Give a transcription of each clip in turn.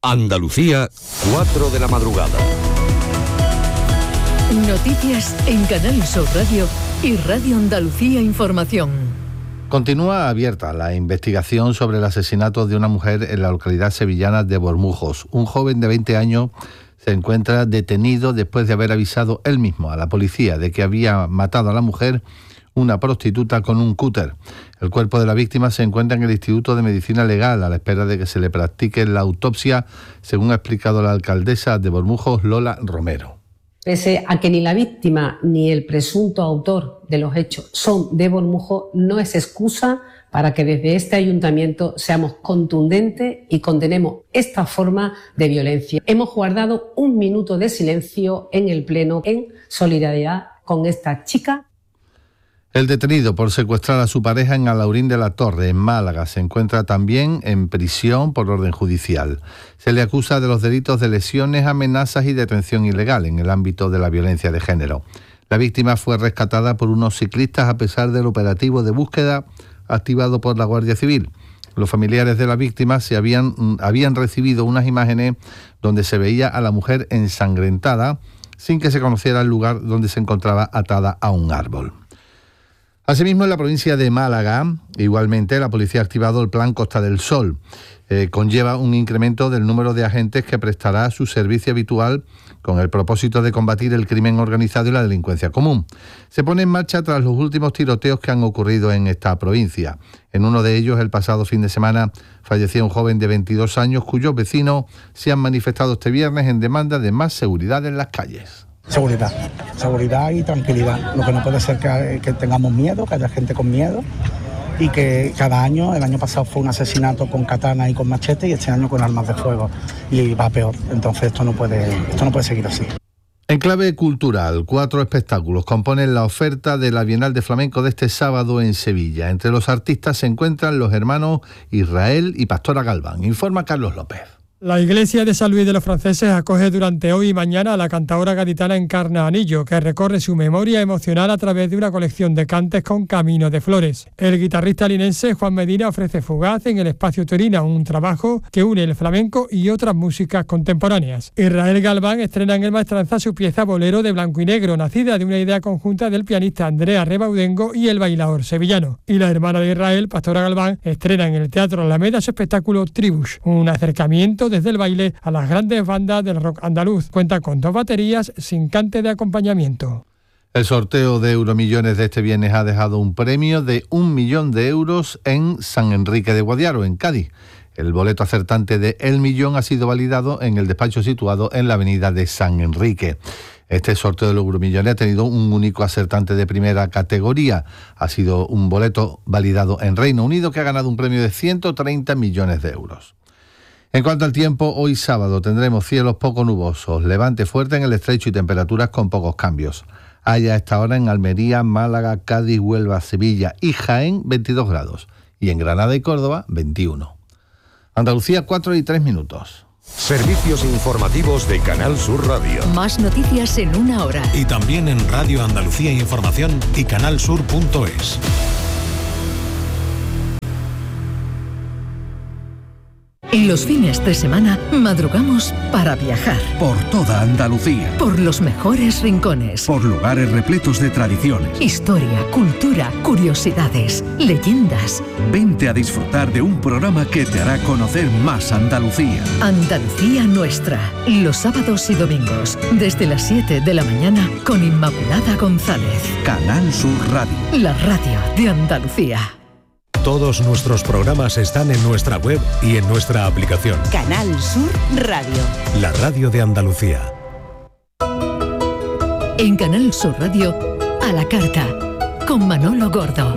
Andalucía, 4 de la madrugada. Noticias en Canal Sur Radio y Radio Andalucía Información. Continúa abierta la investigación sobre el asesinato de una mujer en la localidad sevillana de Bormujos. Un joven de 20 años se encuentra detenido después de haber avisado él mismo a la policía de que había matado a la mujer, una prostituta, con un cúter. El cuerpo de la víctima se encuentra en el Instituto de Medicina Legal a la espera de que se le practique la autopsia, según ha explicado la alcaldesa de Bormujos, Lola Romero. Pese a que ni la víctima ni el presunto autor de los hechos son de Bormujos, no es excusa para que desde este ayuntamiento seamos contundentes y condenemos esta forma de violencia. Hemos guardado un minuto de silencio en el Pleno en solidaridad con esta chica. El detenido por secuestrar a su pareja en Alhaurín de la Torre, en Málaga, se encuentra también en prisión por orden judicial. Se le acusa de los delitos de lesiones, amenazas y detención ilegal en el ámbito de la violencia de género. La víctima fue rescatada por unos ciclistas a pesar del operativo de búsqueda activado por la Guardia Civil. Los familiares de la víctima habían recibido unas imágenes donde se veía a la mujer ensangrentada sin que se conociera el lugar donde se encontraba atada a un árbol. Asimismo, en la provincia de Málaga, igualmente, la policía ha activado el Plan Costa del Sol. Conlleva un incremento del número de agentes que prestará su servicio habitual con el propósito de combatir el crimen organizado y la delincuencia común. Se pone en marcha tras los últimos tiroteos que han ocurrido en esta provincia. En uno de ellos, el pasado fin de semana, falleció un joven de 22 años cuyos vecinos se han manifestado este viernes en demanda de más seguridad en las calles. Seguridad y tranquilidad. Lo que no puede ser que tengamos miedo, que haya gente con miedo y que cada año, el año pasado fue un asesinato con katana y con machete y este año con armas de fuego y va peor. Entonces esto no puede seguir así. En clave cultural, 4 espectáculos componen la oferta de la Bienal de Flamenco de este sábado en Sevilla. Entre los artistas se encuentran los hermanos Israel y Pastora Galván. Informa Carlos López. La iglesia de San Luis de los Franceses acoge durante hoy y mañana a la cantaora gaditana Encarna Anillo, que recorre su memoria emocional a través de una colección de cantes con Camino de Flores. El guitarrista linense Juan Medina ofrece Fugaz en el Espacio Torina, un trabajo que une el flamenco y otras músicas contemporáneas. Israel Galván estrena en el Maestranza su pieza Bolero de blanco y negro, nacida de una idea conjunta del pianista Andrea Rebaudengo y el bailaor sevillano. Y la hermana de Israel, Pastora Galván, estrena en el Teatro Alameda su espectáculo Tribus, un acercamiento desde el baile a las grandes bandas del rock andaluz. Cuenta con 2 baterías sin cante de acompañamiento. El sorteo de Euromillones de este viernes ha dejado un premio de 1 millón de euros en San Enrique de Guadiaro, en Cádiz. El boleto acertante de El Millón ha sido validado en el despacho situado en la avenida de San Enrique. Este sorteo de los Euromillones ha tenido un único acertante de primera categoría. Ha sido un boleto validado en Reino Unido que ha ganado un premio de 130 millones de euros. En cuanto al tiempo, hoy sábado tendremos cielos poco nubosos, levante fuerte en el estrecho y temperaturas con pocos cambios. Hay a esta hora en Almería, Málaga, Cádiz, Huelva, Sevilla y Jaén 22 grados y en Granada y Córdoba 21. Andalucía, 4:03. Servicios informativos de Canal Sur Radio. Más noticias en una hora. Y también en Radio Andalucía Información y canalsur.es. Los fines de semana madrugamos para viajar. Por toda Andalucía. Por los mejores rincones. Por lugares repletos de tradiciones. Historia, cultura, curiosidades, leyendas. Vente a disfrutar de un programa que te hará conocer más Andalucía. Andalucía Nuestra. Los sábados y domingos, desde las 7 de la mañana, con Inmaculada González. Canal Sur Radio. La radio de Andalucía. Todos nuestros programas están en nuestra web y en nuestra aplicación. Canal Sur Radio. La radio de Andalucía. En Canal Sur Radio, a la carta, con Manolo Gordo.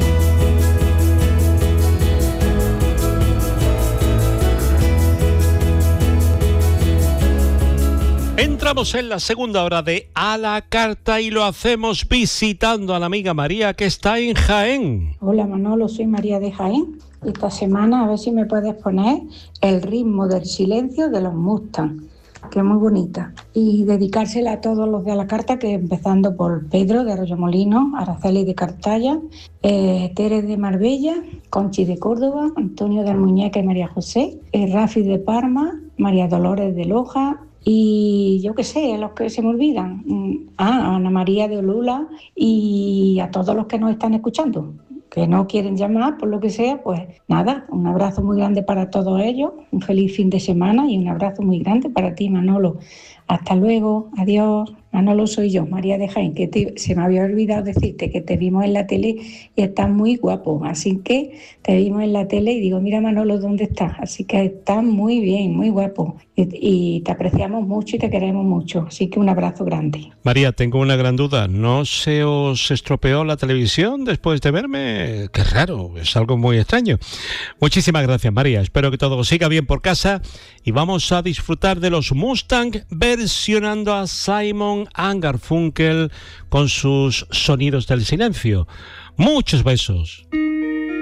Entramos en la segunda hora de A la Carta y lo hacemos visitando a la amiga María, que está en Jaén. Hola Manolo, soy María de Jaén. Esta semana a ver si me puedes poner El ritmo del silencio de los Mustang, que es muy bonita. Y dedicársela a todos los de A la Carta, que empezando por Pedro de Arroyomolinos, Araceli de Cartaya, Tere de Marbella, Conchi de Córdoba, Antonio de Almuñeca y María José, Rafi de Parma, María Dolores de Loja y yo qué sé, los que se me olvidan, a Ana María de Olula y a todos los que nos están escuchando, que no quieren llamar por lo que sea, pues nada, un abrazo muy grande para todos ellos, un feliz fin de semana y un abrazo muy grande para ti, Manolo. Hasta luego, adiós. Manolo, soy yo, María de Jaén, que se me había olvidado decirte que te vimos en la tele y estás muy guapo, así que te vimos en la tele y digo, mira Manolo, ¿dónde estás? Así que estás muy bien, muy guapo y te apreciamos mucho y te queremos mucho, así que un abrazo grande. María, tengo una gran duda, ¿no se os estropeó la televisión después de verme? Qué raro, es algo muy extraño. Muchísimas gracias, María, espero que todo siga bien por casa y vamos a disfrutar de los Mustang versionando a Simon & Garfunkel con sus Sonidos del Silencio. Muchos besos.